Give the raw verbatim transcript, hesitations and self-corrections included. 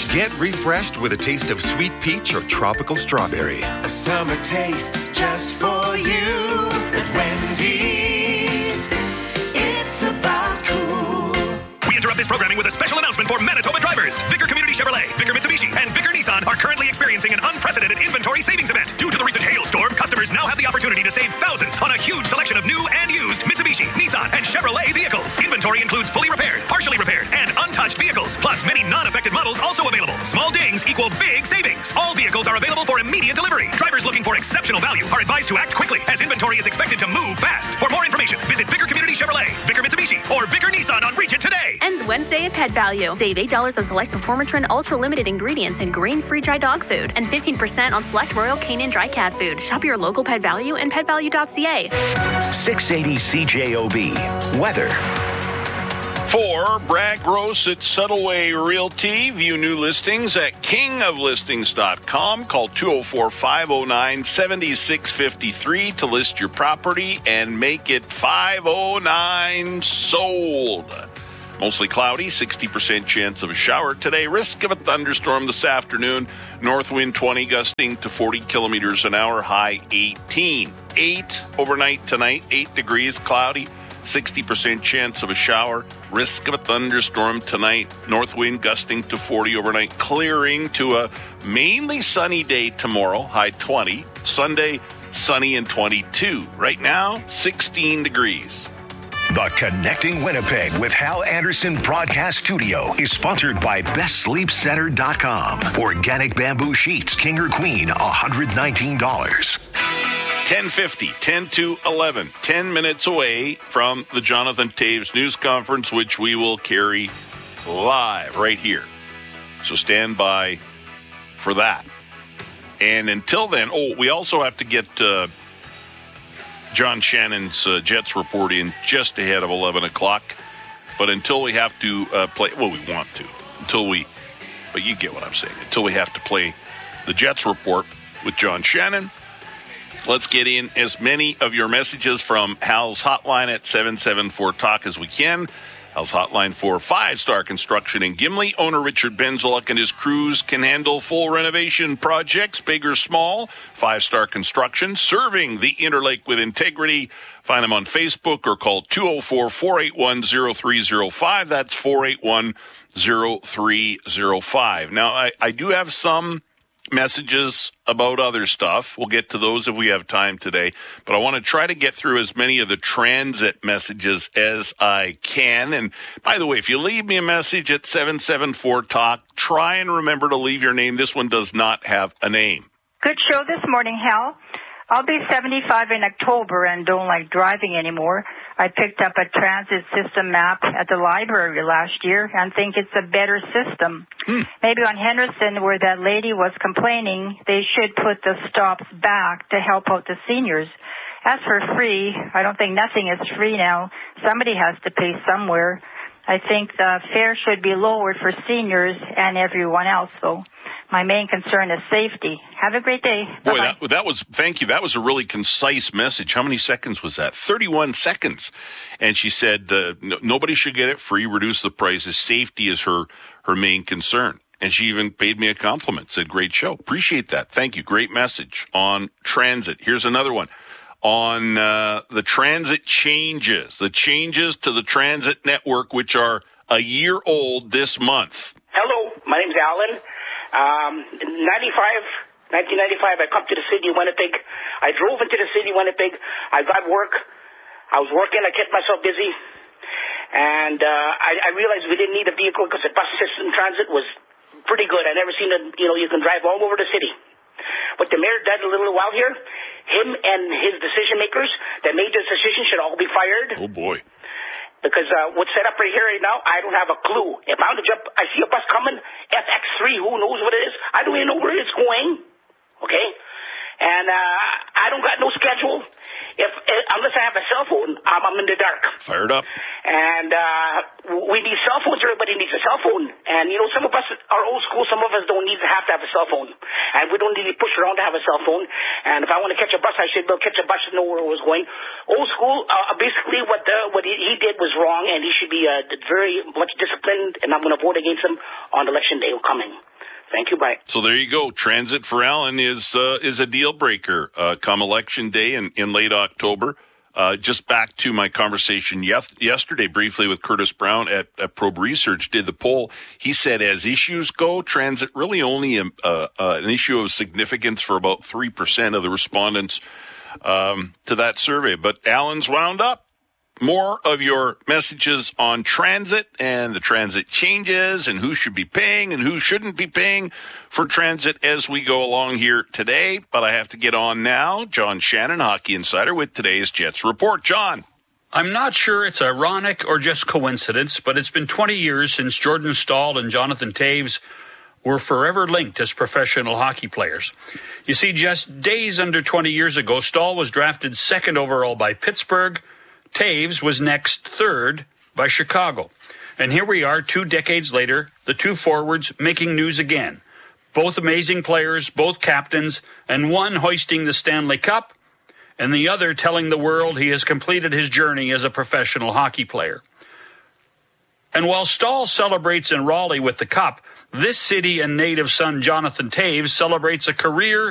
Get refreshed with a taste of sweet peach or tropical strawberry. A summer taste just for you at Wendy's. It's about cool. We interrupt this programming with a special announcement for Manitoba drivers. Vicar Community Chevrolet, Vicar Mitsubishi, and Vicar Nissan are currently experiencing an unprecedented inventory savings event. Due to the recent hailstorm, customers now have the opportunity to save thousands on a huge selection of new and used Mitsubishi, Nissan, and Chevrolet vehicles. Inventory includes fully repaired, partially repaired, and untouched vehicles, plus many non-affected models also available. Small dings equal big savings. All vehicles are available for immediate delivery. Drivers looking for exceptional value are advised to act quickly, as inventory is expected to move fast. For more information, visit Vicar Community Chevrolet, Vicar Mitsubishi, or Vicar Nissan on Regent today. Ends Wednesday at Pet Value. Save eight dollars on select Performatrin Ultra Limited ingredients and grain-free dry dog food, and fifteen percent on select Royal Canin dry cat food. Shop your local Pet Value and pet value dot c a. six eighty C J O B. Weather. For Brad Gross at Subtleway Realty. View new listings at king of listings dot com. Call two oh four, five oh nine, seven six five three to list your property and make it five oh nine sold. Mostly cloudy, sixty percent chance of a shower today. Risk of a thunderstorm this afternoon. North wind twenty, gusting to forty kilometers an hour. High eighteen. eight overnight tonight, eight degrees, cloudy. sixty percent chance of a shower. Risk of a thunderstorm tonight. North wind gusting to forty overnight. Clearing to a mainly sunny day tomorrow. High twenty. Sunday, sunny and twenty-two. Right now, sixteen degrees. The Connecting Winnipeg with Hal Anderson Broadcast Studio is sponsored by best sleep center dot com. Organic bamboo sheets, king or queen, one hundred nineteen dollars. ten fifty, ten to eleven, ten minutes away from the Jonathan Toews news conference, which we will carry live right here. So stand by for that. And until then, oh, we also have to get uh, John Shannon's uh, Jets report in just ahead of eleven o'clock. But until we have to uh, play, well, we want to, until we, but you get what I'm saying, until we have to play the Jets report with John Shannon. Let's get in as many of your messages from Hal's hotline at seven seven four talk as we can. Hal's hotline for Five Star Construction in Gimli. Owner Richard Benzoluk and his crews can handle full renovation projects, big or small. Five Star Construction, serving the Interlake with integrity. Find them on Facebook or call two oh four, four eight one, oh three oh five. That's four eight one, oh three oh five. Now, I, I do have some messages about other stuff. We'll get to those if we have time today, but I want to try to get through as many of the transit messages as I can. And by the way, if you leave me a message at seven seven four talk, try and remember to leave your name. This one does not have a name. Good show this morning, Hal. I'll be seventy-five in October and don't like driving anymore. I picked up a transit system map at the library last year and think it's a better system. Hmm. Maybe on Henderson, where that lady was complaining, they should put the stops back to help out the seniors. As for free, I don't think nothing is free now. Somebody has to pay somewhere. I think the fare should be lowered for seniors and everyone else, though. My main concern is safety. Have a great day. Bye-bye. Boy, that, that was, thank you. That was a really concise message. How many seconds was that? thirty-one seconds. And she said, uh, no, nobody should get it free. Reduce the prices. Safety is her, her main concern. And she even paid me a compliment. Said, great show. Appreciate that. Thank you. Great message on transit. Here's another one. On uh, the transit changes. The changes to the transit network, which are a year old this month. Hello. My name's Alan. Um, ninety-five, nineteen ninety-five, I come to the city of Winnipeg. I drove into the city of Winnipeg. I got work. I was working. I kept myself busy. And uh, I, I realized we didn't need a vehicle because the bus system transit was pretty good. I never seen a, you know, you can drive all over the city. What the mayor did a little while here, him and his decision makers that made this decision should all be fired. Oh, boy. Because uh, what's set up right here right now, I don't have a clue. If I'm to jump, I see a bus coming, F X three, who knows what it is? I don't even know where it's going, okay? And uh, I don't got no schedule. If, if unless I have a cell phone, I'm, I'm in the dark. Fired up. And uh, we need cell phones. Everybody needs a cell phone. And, you know, some of us are old school. Some of us don't need to have to have a cell phone. And we don't need to push around to have a cell phone. And if I want to catch a bus, I should be able to catch a bus and know where it was going. Old school, uh, basically what the, what he, he did was wrong, and he should be uh, very much disciplined, and I'm going to vote against him on election day coming. Thank you. Bye. So there you go. Transit for Alan is uh, is a deal breaker uh, come election day in, in late October. Uh, just back to my conversation yes, yesterday briefly with Curtis Brown at, at Probe Research, did the poll. He said as issues go, transit really only a, uh, uh, an issue of significance for about three percent of the respondents um, to that survey. But Alan's wound up. More of your messages on transit and the transit changes and who should be paying and who shouldn't be paying for transit as we go along here today. But I have to get on now. John Shannon, Hockey Insider, with today's Jets Report. John. I'm not sure it's ironic or just coincidence, but it's been twenty years since Jordan Staal and Jonathan Toews were forever linked as professional hockey players. You see, just days under twenty years ago, Staal was drafted second overall by Pittsburgh. Toews was next third by Chicago. And here we are two decades later, the two forwards making news again. Both amazing players, both captains, and one hoisting the Stanley Cup, and the other telling the world he has completed his journey as a professional hockey player. And while Staal celebrates in Raleigh with the Cup, this city and native son Jonathan Toews celebrates a career